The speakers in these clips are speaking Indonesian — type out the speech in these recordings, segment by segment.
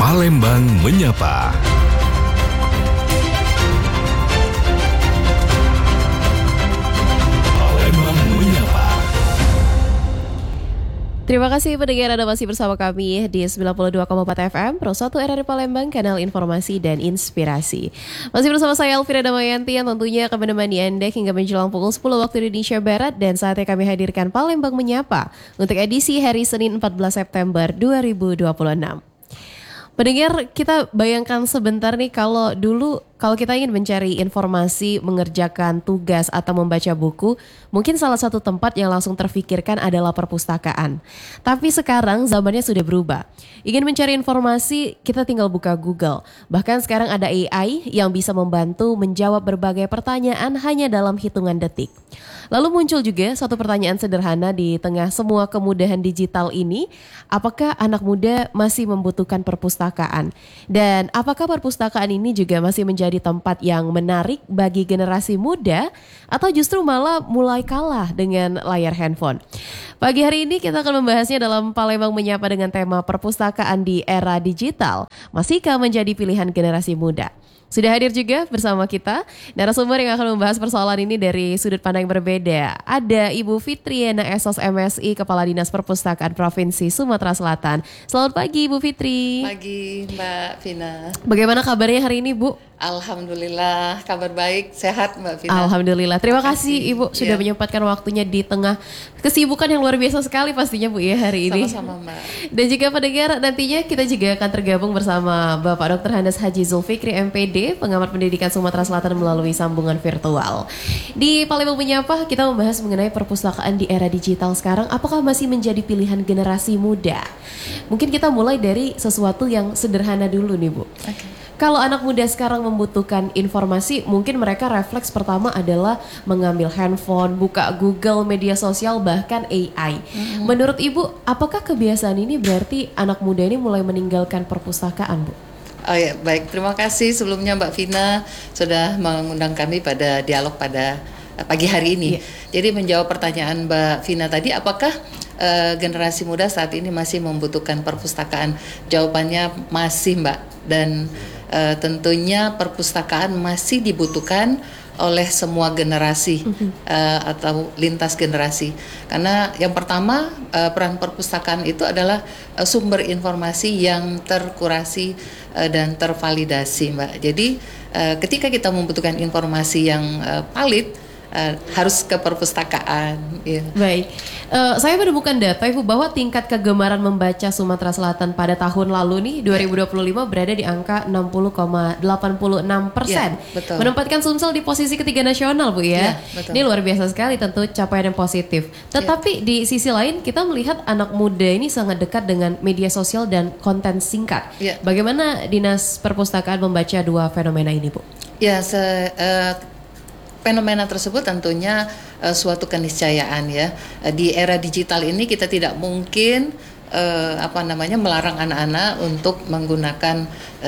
Palembang Menyapa. Palembang Menyapa. Terima kasih pendengar Anda masih bersama kami di 92,4 FM Pro 1 RRI Palembang, kanal informasi dan inspirasi. Masih bersama saya Elvira Damayanti yang tentunya akan menemani Anda hingga menjelang pukul 10 waktu Indonesia Barat, dan saatnya kami hadirkan Palembang Menyapa untuk edisi hari Senin 14 September 2026. Pendengar, kita bayangkan sebentar nih, kalau dulu kita ingin mencari informasi, mengerjakan tugas atau membaca buku, mungkin salah satu tempat yang langsung terfikirkan adalah perpustakaan. Tapi sekarang zamannya sudah berubah. Ingin mencari informasi, kita tinggal buka Google. Bahkan sekarang ada AI yang bisa membantu menjawab berbagai pertanyaan hanya dalam hitungan detik. Lalu muncul juga satu pertanyaan sederhana di tengah semua kemudahan digital ini, apakah anak muda masih membutuhkan perpustakaan? Dan apakah perpustakaan ini juga masih menjadi tempat yang menarik bagi generasi muda atau justru malah mulai kalah dengan layar handphone? Pagi hari ini kita akan membahasnya dalam Palembang Menyapa dengan tema perpustakaan di era digital. Masihkah menjadi pilihan generasi muda? Sudah hadir juga bersama kita narasumber yang akan membahas persoalan ini dari sudut pandang yang berbeda. Ada Ibu Fitriana Esos MSI, Kepala Dinas Perpustakaan Provinsi Sumatera Selatan. Selamat pagi Ibu Fitri. Pagi Mbak Vina. Bagaimana kabarnya hari ini Bu? Alhamdulillah, kabar baik, sehat Mbak Vina. Alhamdulillah, terima kasih Ibu sudah menyempatkan waktunya di tengah kesibukan yang luar biasa sekali pastinya Bu ya hari ini. Sama-sama Mbak. Dan juga pendengar, nantinya kita juga akan tergabung bersama Bapak Dr. Handes Haji Zulfikri MPD, pengamat pendidikan Sumatera Selatan melalui sambungan virtual. Di Palembang Menyapa kita membahas mengenai perpustakaan di era digital sekarang, apakah masih menjadi pilihan generasi muda? Mungkin kita mulai dari sesuatu yang sederhana dulu nih Bu. Kalau anak muda sekarang membutuhkan informasi, mungkin mereka refleks pertama adalah mengambil handphone, buka Google, media sosial, bahkan AI. Menurut Ibu, apakah kebiasaan ini berarti anak muda ini mulai meninggalkan perpustakaan, Bu? Oh ya, baik. Terima kasih sebelumnya Mbak Vina sudah mengundang kami pada dialog pada pagi hari ini. Jadi menjawab pertanyaan Mbak Vina tadi, apakah generasi muda saat ini masih membutuhkan perpustakaan? Jawabannya masih Mbak, dan tentunya perpustakaan masih dibutuhkan oleh semua generasi atau lintas generasi. Karena yang pertama, peran perpustakaan itu adalah sumber informasi yang terkurasi dan tervalidasi Mbak. Jadi ketika kita membutuhkan informasi yang valid, harus ke perpustakaan. Ya. Baik, saya menemukan data Ibu bahwa tingkat kegemaran membaca Sumatera Selatan pada tahun lalu nih 2025 berada di angka 60,86%. Ya, betul. Menempatkan Sumsel di posisi ketiga nasional Bu ya. Betul. Ini luar biasa sekali, tentu capaian yang positif. Tetapi di sisi lain kita melihat anak muda ini sangat dekat dengan media sosial dan konten singkat. Ya. Bagaimana Dinas Perpustakaan membaca dua fenomena ini Bu? Ya, fenomena tersebut tentunya suatu keniscayaan ya. Di era digital ini kita tidak mungkin melarang anak-anak untuk menggunakan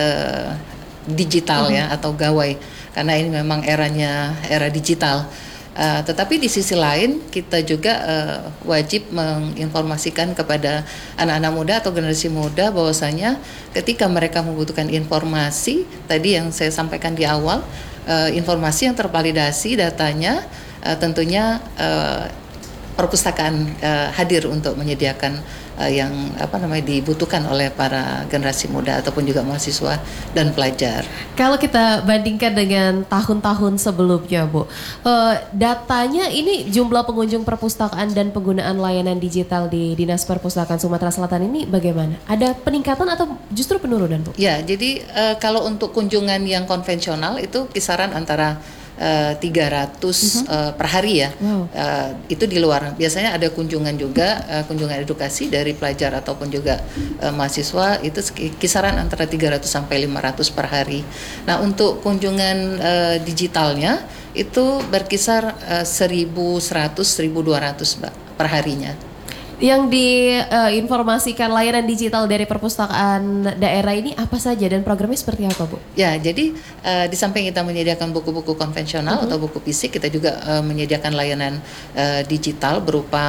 digital ya atau gawai, karena ini memang era digital. Tetapi di sisi lain kita juga wajib menginformasikan kepada anak-anak muda atau generasi muda bahwasanya ketika mereka membutuhkan informasi tadi yang saya sampaikan di awal, informasi yang tervalidasi datanya, tentunya perpustakaan hadir untuk menyediakan yang dibutuhkan oleh para generasi muda ataupun juga mahasiswa dan pelajar. Kalau kita bandingkan dengan tahun-tahun sebelumnya Bu, datanya ini jumlah pengunjung perpustakaan dan penggunaan layanan digital di Dinas Perpustakaan Sumatera Selatan ini bagaimana? Ada peningkatan atau justru penurunan Bu? Ya, jadi kalau untuk kunjungan yang konvensional itu kisaran antara 300 per hari ya. Itu di luar. Biasanya ada kunjungan juga, kunjungan edukasi dari pelajar ataupun juga mahasiswa, itu kisaran antara 300 sampai 500 per hari. Nah, untuk kunjungan digitalnya itu berkisar 1.100 1.200 Mbak per harinya. Yang diinformasikan layanan digital dari perpustakaan daerah ini apa saja dan programnya seperti apa Bu? Ya, jadi di samping kita menyediakan buku-buku konvensional atau buku fisik, kita juga menyediakan layanan digital berupa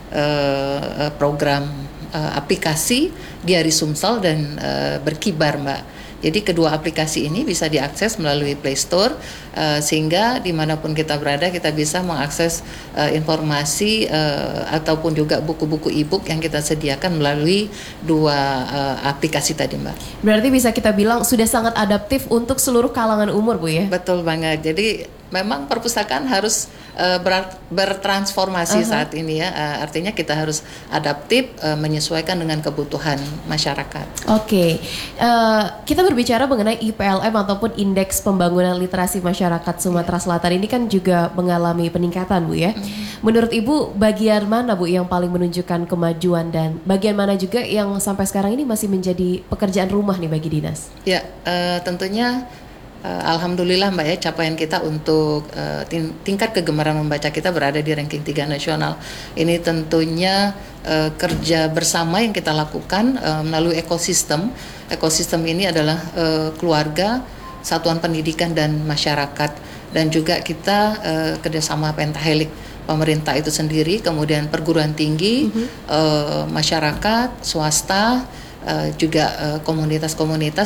program aplikasi Diari Sumsel dan Berkibar, Mbak. Jadi kedua aplikasi ini bisa diakses melalui Play Store, sehingga dimanapun kita berada kita bisa mengakses informasi ataupun juga buku-buku e-book yang kita sediakan melalui dua aplikasi tadi, Mbak. Berarti bisa kita bilang sudah sangat adaptif untuk seluruh kalangan umur, Bu ya? Betul banget. Jadi memang perpustakaan harus bertransformasi saat ini ya. Artinya kita harus adaptif, menyesuaikan dengan kebutuhan masyarakat. Oke, kita berbicara mengenai IPLM ataupun Indeks Pembangunan Literasi Masyarakat Sumatera Selatan ini kan juga mengalami peningkatan, Bu ya. Menurut Ibu, bagian mana, Bu, yang paling menunjukkan kemajuan dan bagian mana juga yang sampai sekarang ini masih menjadi pekerjaan rumah nih bagi dinas? Ya, tentunya alhamdulillah, Mbak ya, capaian kita untuk tingkat kegemaran membaca kita berada di ranking 3 nasional. Ini tentunya kerja bersama yang kita lakukan melalui ekosistem. Ekosistem ini adalah keluarga, satuan pendidikan dan masyarakat, dan juga kita kerjasama pentahelik, pemerintah itu sendiri, kemudian perguruan tinggi, masyarakat, swasta, juga komunitas-komunitas